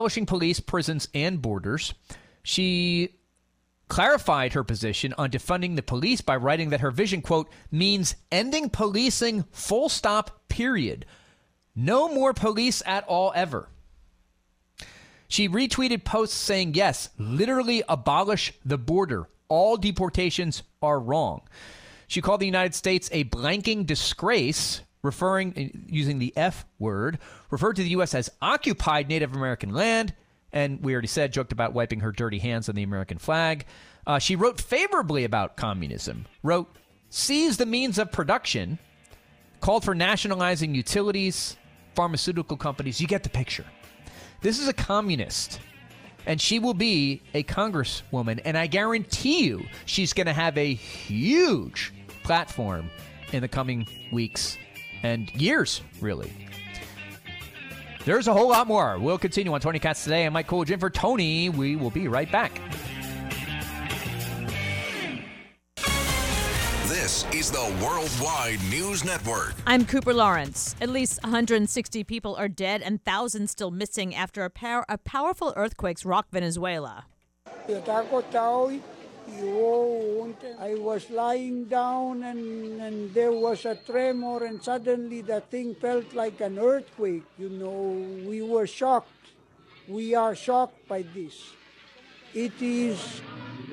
abolishing police, prisons, and borders. She clarified her position on defunding the police by writing that her vision, quote, means ending policing, full stop, period. No more police at all ever. She retweeted posts saying, yes, literally abolish the border. All deportations are wrong. She called the United States a blanking disgrace, using the F word, referred to the U.S. as occupied Native American land, and we already said, joked about wiping her dirty hands on the American flag. She wrote favorably about communism, wrote, seize the means of production, called for nationalizing utilities, pharmaceutical companies. You get the picture. This is a communist, and she will be a congresswoman, and I guarantee you she's going to have a huge platform in the coming weeks and years, really. There's a whole lot more. We'll continue on Tony Katz Today. I'm Mike Coolidge in for Tony. We will be right back. This is the Worldwide News Network. I'm Cooper Lawrence. At least 160 people are dead and thousands still missing after a powerful earthquake rocked Venezuela. I was lying down and there was a tremor and suddenly the thing felt like an earthquake. We were shocked. We are shocked by this. It is...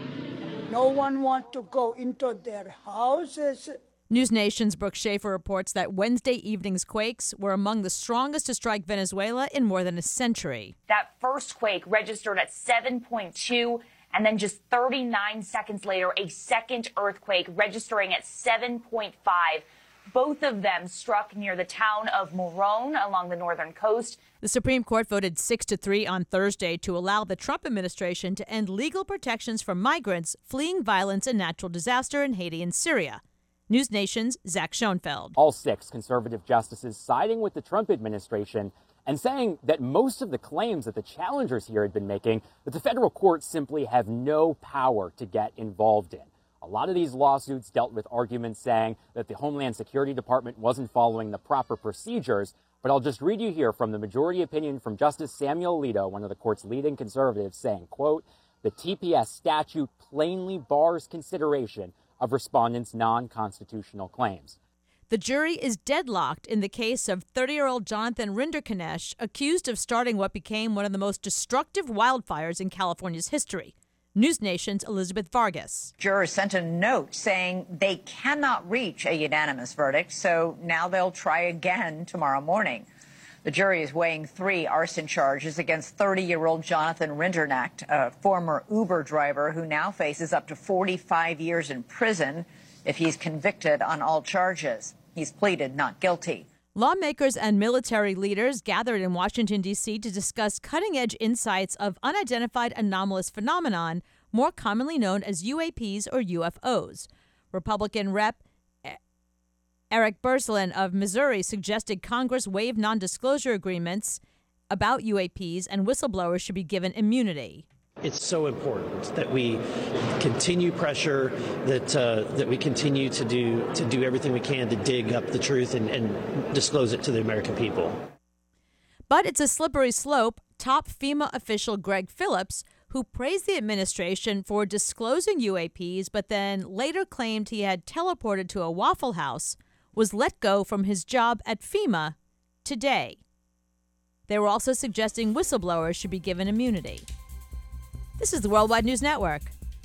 No one wants to go into their houses. News Nation's Brooke Schaefer reports that Wednesday evening's quakes were among the strongest to strike Venezuela in more than a century. That first quake registered at 7.2, and then just 39 seconds later, a second earthquake registering at 7.5. Both of them struck near the town of Morón along the northern coast. The Supreme Court voted 6-3 on Thursday to allow the Trump administration to end legal protections for migrants fleeing violence and natural disaster in Haiti and Syria. News Nation's Zach Schoenfeld. All 6 conservative justices siding with the Trump administration and saying that most of the claims that the challengers here had been making, that the federal courts simply have no power to get involved in. A lot of these lawsuits dealt with arguments saying that the Homeland Security Department wasn't following the proper procedures. But I'll just read you here from the majority opinion from Justice Samuel Alito, one of the court's leading conservatives, saying, quote, the TPS statute plainly bars consideration of respondents' non-constitutional claims. The jury is deadlocked in the case of 30-year-old Jonathan Rinderknecht, accused of starting what became one of the most destructive wildfires in California's history. News Nation's Elizabeth Vargas. Jurors sent a note saying they cannot reach a unanimous verdict, so now they'll try again tomorrow morning. The jury is weighing 3 arson charges against 30-year-old Jonathan Rinderknecht, a former Uber driver who now faces up to 45 years in prison if he's convicted on all charges. He's pleaded not guilty. Lawmakers and military leaders gathered in Washington, D.C. to discuss cutting-edge insights of unidentified anomalous phenomenon, more commonly known as UAPs or UFOs. Republican Rep. Eric Burslin of Missouri suggested Congress waive non-disclosure agreements about UAPs and whistleblowers should be given immunity. It's so important that we continue pressure, that we continue to do everything we can to dig up the truth and disclose it to the American people. But it's a slippery slope. Top FEMA official Greg Phillips, who praised the administration for disclosing UAPs but then later claimed he had teleported to a Waffle House, was let go from his job at FEMA today. They were also suggesting whistleblowers should be given immunity. This is the Worldwide News Network.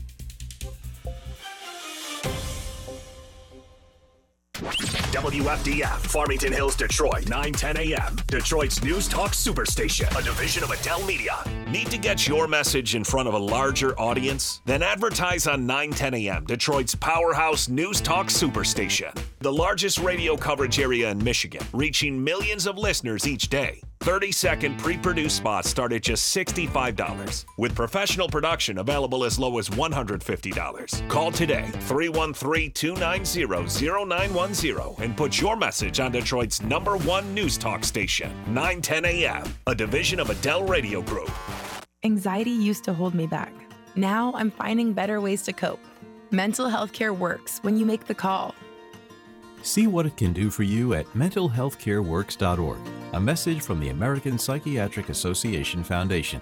WFDF, Farmington Hills, Detroit, 9:10 a.m. Detroit's News Talk Superstation, a division of Adele Media. Need to get your message in front of a larger audience? Then advertise on 9:10 a.m., Detroit's powerhouse News Talk Superstation. The largest radio coverage area in Michigan, reaching millions of listeners each day. 30-second pre-produced spots start at just $65, with professional production available as low as $150. Call today, 313-290-0910, and put your message on Detroit's #1 news talk station, 910 a.m., a division of Adele Radio Group. Anxiety used to hold me back. Now I'm finding better ways to cope. Mental health care works when you make the call. See what it can do for you at mentalhealthcareworks.org. A message from the American Psychiatric Association Foundation.